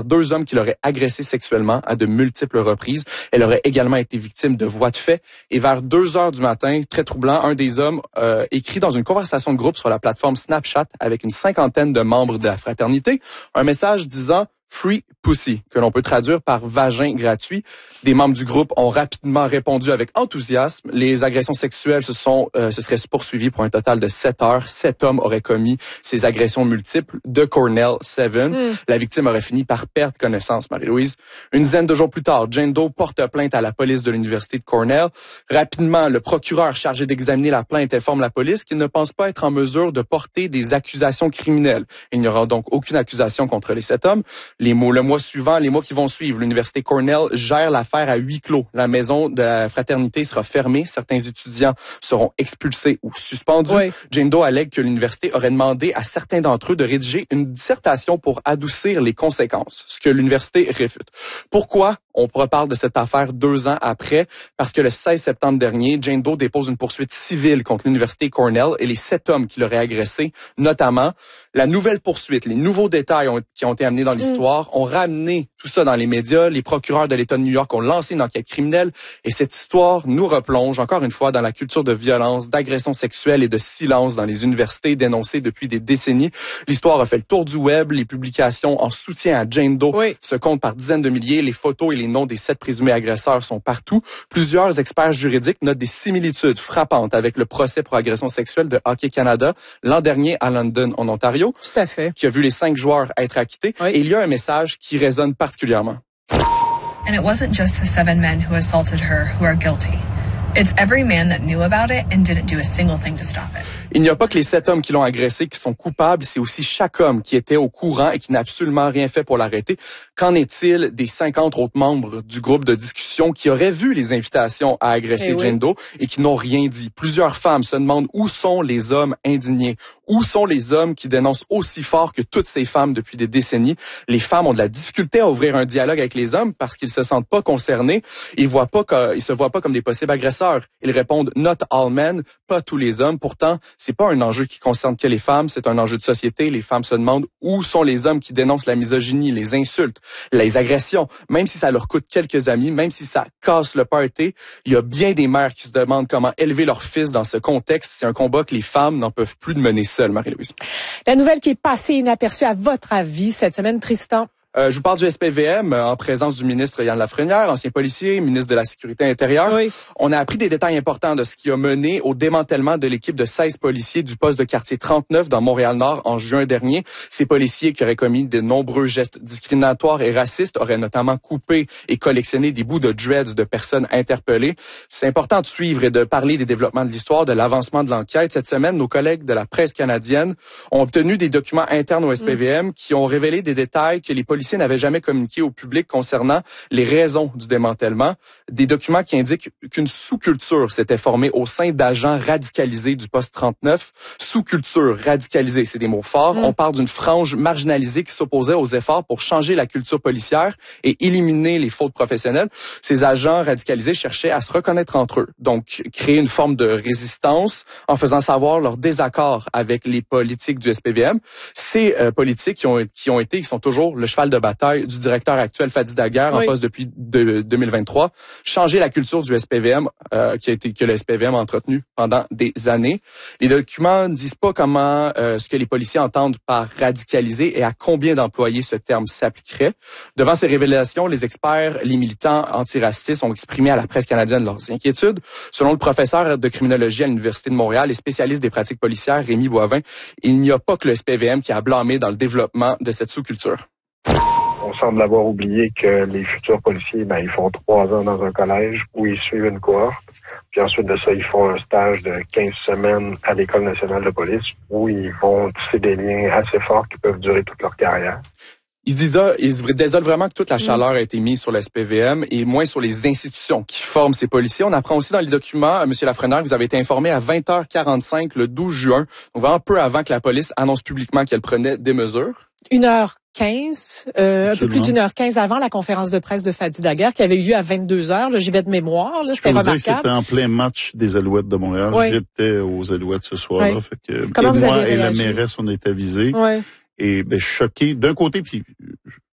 2 hommes qui l'auraient agressée sexuellement à de multiples reprises. Elle aurait également été victime de voies de fait. Et vers 2 heures du matin, très troublant, un des hommes écrit dans une conversation de groupe sur la plateforme Snapchat avec une 50aine de membres de la fraternité un message disant Free Pussy, que l'on peut traduire par vagin gratuit. Des membres du groupe ont rapidement répondu avec enthousiasme. Les agressions sexuelles se seraient poursuivies pour un total de 7 heures. 7 hommes auraient commis ces agressions multiples de Cornell 7. La victime aurait fini par perdre connaissance, Marie-Louise. Une dizaine de jours plus tard, Jane Doe porte plainte à la police de l'université de Cornell. Rapidement, le procureur chargé d'examiner la plainte informe la police qu'il ne pense pas être en mesure de porter des accusations criminelles. Il n'y aura donc aucune accusation contre les 7 hommes. Les mois qui vont suivre, l'université Cornell gère l'affaire à huis clos. La maison de la fraternité sera fermée. Certains étudiants seront expulsés ou suspendus. Oui. Jane Doe allègue que l'université aurait demandé à certains d'entre eux de rédiger une dissertation pour adoucir les conséquences, ce que l'université réfute. Pourquoi on reparle de cette affaire 2 ans après? Parce que le 16 septembre dernier, Jane Doe dépose une poursuite civile contre l'université Cornell et les 7 hommes qui l'auraient agressé, notamment. La nouvelle poursuite, les nouveaux détails qui ont été amenés dans l'histoire ont ramené tout ça dans les médias. Les procureurs de l'État de New York ont lancé une enquête criminelle et cette histoire nous replonge encore une fois dans la culture de violence, d'agression sexuelle et de silence dans les universités dénoncées depuis des décennies. L'histoire a fait le tour du web. Les publications en soutien à Jane Doe se comptent par dizaines de milliers. Les photos et les noms des 7 présumés agresseurs sont partout. Plusieurs experts juridiques notent des similitudes frappantes avec le procès pour agression sexuelle de Hockey Canada l'an dernier à London, en Ontario. Tout à fait. Qui a vu les 5 joueurs être acquittés. Oui. Et il y a un message qui résonne particulièrement. And it wasn't just the 7 men who assaulted her who are guilty. It's every man that knew about it and didn't do a single thing to stop it. Il n'y a pas que les 7 hommes qui l'ont agressé qui sont coupables, c'est aussi chaque homme qui était au courant et qui n'a absolument rien fait pour l'arrêter. Qu'en est-il des 50 autres membres du groupe de discussion qui auraient vu les invitations à agresser Jane Doe et qui n'ont rien dit? Plusieurs femmes se demandent où sont les hommes indignés? Où sont les hommes qui dénoncent aussi fort que toutes ces femmes depuis des décennies? Les femmes ont de la difficulté à ouvrir un dialogue avec les hommes parce qu'ils se sentent pas concernés. Ils se voient pas comme des possibles agresseurs. Ils répondent not all men, pas tous les hommes. Pourtant, c'est pas un enjeu qui concerne que les femmes, c'est un enjeu de société. Les femmes se demandent où sont les hommes qui dénoncent la misogynie, les insultes, les agressions. Même si ça leur coûte quelques amis, même si ça casse le party, il y a bien des mères qui se demandent comment élever leur fils dans ce contexte. C'est un combat que les femmes n'en peuvent plus de mener seules, Marie-Louise. La nouvelle qui est passée inaperçue à votre avis cette semaine, Tristan? Je vous parle du SPVM en présence du ministre Yann Lafrenière, ancien policier, ministre de la Sécurité intérieure. Oui. On a appris des détails importants de ce qui a mené au démantèlement de l'équipe de 16 policiers du poste de quartier 39 dans Montréal-Nord en juin dernier. Ces policiers qui auraient commis de nombreux gestes discriminatoires et racistes auraient notamment coupé et collectionné des bouts de dreads de personnes interpellées. C'est important de suivre et de parler des développements de l'histoire, de l'avancement de l'enquête. Cette semaine, nos collègues de la presse canadienne ont obtenu des documents internes au SPVM qui ont révélé des détails que les policiers n'avaient jamais communiqué au public concernant les raisons du démantèlement. Des documents qui indiquent qu'une sous-culture s'était formée au sein d'agents radicalisés du poste 39. Sous-culture, radicalisée, c'est des mots forts. On parle d'une frange marginalisée qui s'opposait aux efforts pour changer la culture policière et éliminer les fautes professionnelles. Ces agents radicalisés cherchaient à se reconnaître entre eux. Donc, créer une forme de résistance en faisant savoir leur désaccord avec les politiques du SPVM. Ces politiques qui sont toujours le cheval de bataille du directeur actuel Fadi Daguerre en poste depuis 2023. Changer la culture du SPVM que le SPVM a entretenu pendant des années. Les documents ne disent pas comment ce que les policiers entendent par radicaliser et à combien d'employés ce terme s'appliquerait. Devant ces révélations, les experts, les militants antiracistes ont exprimé à la presse canadienne leurs inquiétudes. Selon le professeur de criminologie à l'Université de Montréal et spécialiste des pratiques policières, Rémi Boivin, il n'y a pas que le SPVM qui a blâmé dans le développement de cette sous-culture. On semble avoir oublié que les futurs policiers, ils font 3 ans dans un collège où ils suivent une cohorte. Puis ensuite de ça, ils font un stage de 15 semaines à l'École nationale de police où ils vont tisser des liens assez forts qui peuvent durer toute leur carrière. Ils se désolent vraiment que toute la chaleur a été mise sur le SPVM et moins sur les institutions qui forment ces policiers. On apprend aussi dans les documents, M. Lafrenière, vous avez été informé à 20h45 le 12 juin, donc vraiment peu avant que la police annonce publiquement qu'elle prenait des mesures. 1h15, un peu plus d'1h15 avant la conférence de presse de Fadi Daguerre qui avait eu lieu à 22h. Là, j'y vais de mémoire. Là, c'était remarquable. C'était en plein match des Alouettes de Montréal. Oui. J'étais aux Alouettes ce soir-là. Oui. Fait que, comment et vous moi avez et la réagi? mairesse, on était visés. Oui. Et choqué d'un côté, puis